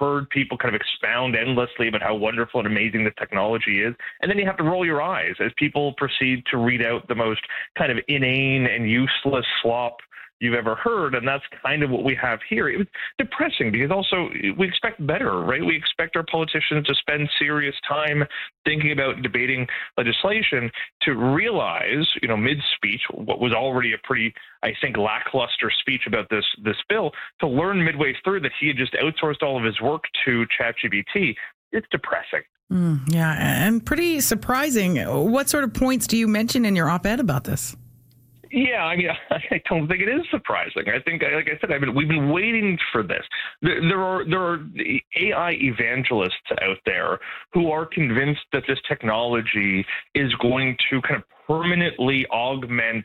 heard people kind of expound endlessly about how wonderful and amazing the technology is. And then you have to roll your eyes as people proceed to read out the most kind of inane and useless slop you've ever heard. And that's kind of what we have here. It was depressing because also we expect better, right? We expect our politicians to spend serious time thinking about debating legislation, to realize, mid-speech, what was already a pretty, I think, lackluster speech about this bill, to learn midway through that he had just outsourced all of his work to ChatGPT. It's depressing. Yeah, and pretty surprising. What sort of points do you mention in your op-ed about this? Yeah, I don't think it is surprising. I think, like I said, we've been waiting for this. There are AI evangelists out there who are convinced that this technology is going to kind of permanently augment,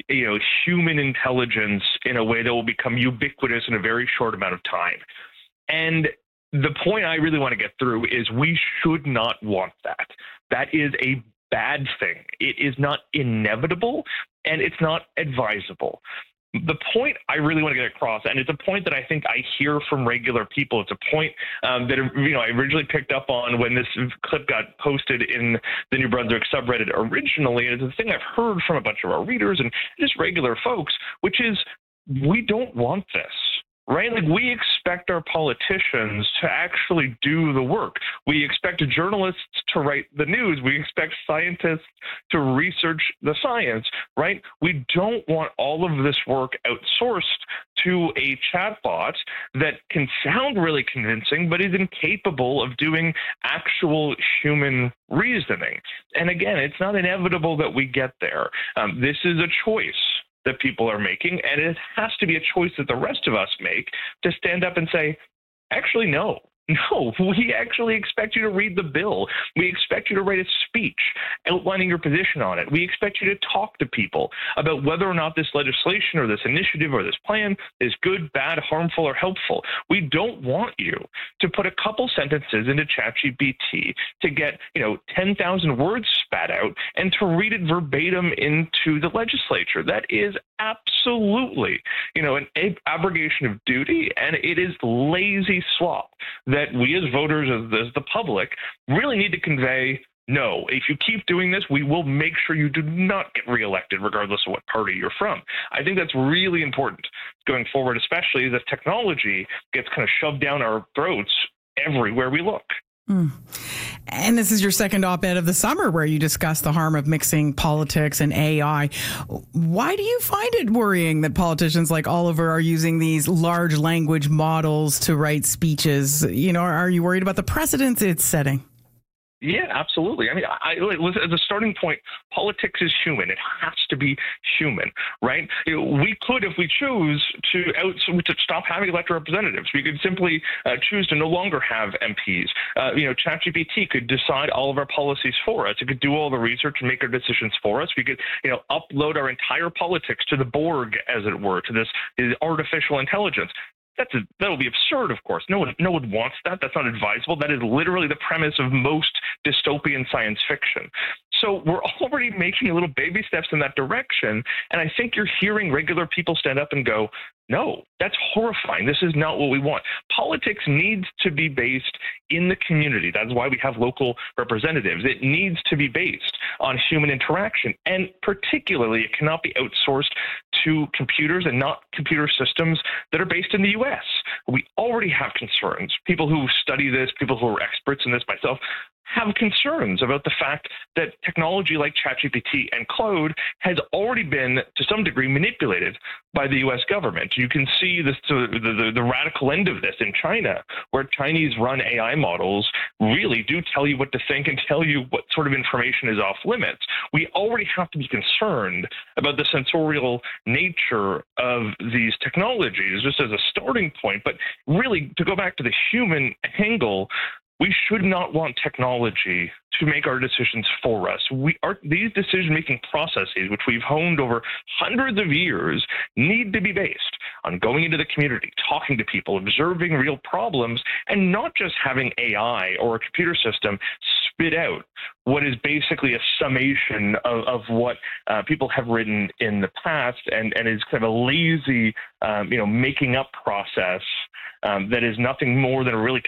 human intelligence in a way that will become ubiquitous in a very short amount of time. And the point I really want to get through is we should not want that. That is a bad thing. It is not inevitable, and it's not advisable. The point I really want to get across, and it's a point that I think I hear from regular people. It's a point that I originally picked up on when this clip got posted in the New Brunswick subreddit originally, and it's a thing I've heard from a bunch of our readers and just regular folks, which is we don't want this. Right? Like, we expect our politicians to actually do the work. We expect journalists to write the news. We expect scientists to research the science, right? We don't want all of this work outsourced to a chatbot that can sound really convincing, but is incapable of doing actual human reasoning. And again, it's not inevitable that we get there. This is a choice that people are making, and it has to be a choice that the rest of us make to stand up and say, actually, no, we actually expect you to read the bill. We expect you to write a speech outlining your position on it. We expect you to talk to people about whether or not this legislation or this initiative or this plan is good, bad, harmful, or helpful. We don't want you to put a couple sentences into ChatGPT to get, 10,000 words spat out and to read it verbatim into the legislature. That is absolutely, an abrogation of duty, and it is lazy slop that we as voters, as the public, really need to convey. No, if you keep doing this, we will make sure you do not get reelected, regardless of what party you're from. I think that's really important going forward, especially as technology gets kind of shoved down our throats everywhere we look. And this is your second op-ed of the summer where you discuss the harm of mixing politics and AI. Why do you find it worrying that politicians like Oliver are using these large language models to write speeches? Are you worried about the precedents it's setting? Yeah, absolutely. As a starting point, politics is human. It has to be human, right? We could, if we choose, to stop having elected representatives. We could simply choose to no longer have MPs. ChatGPT could decide all of our policies for us. It could do all the research and make our decisions for us. We could, upload our entire politics to the Borg, as it were, to this artificial intelligence. That would be absurd, of course. No one wants that. That's not advisable. That is literally the premise of most dystopian science fiction. So we're already making little baby steps in that direction. And I think you're hearing regular people stand up and go, no, that's horrifying. This is not what we want. Politics needs to be based in the community. That's why we have local representatives. It needs to be based on human interaction. And particularly, it cannot be outsourced to computers and not computer systems that are based in the U.S. We already have concerns. People who study this, people who are experts in this, myself, have concerns about the fact that technology like ChatGPT and Claude has already been, to some degree, manipulated by the U.S. government. You can see this, the radical end of this in China, where Chinese-run AI models really do tell you what to think and tell you what sort of information is off limits. We already have to be concerned about the sensorial nature of these technologies, just as a starting point. But really, to go back to the human angle, we should not want technology to make our decisions for us. These decision-making processes, which we've honed over hundreds of years, need to be based on going into the community, talking to people, observing real problems, and not just having AI or a computer system spit out what is basically a summation of what people have written in the past, and is kind of a lazy, making up process that is nothing more than a really